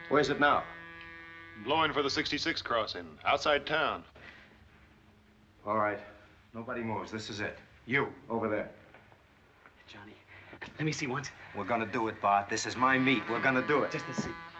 Where's it now? Blowing for the 66 crossing, outside town. All right. Nobody moves. This is it. You, over there. Johnny, let me see once. We're gonna do it, Bart. This is my meat. We're gonna do it. Just to see.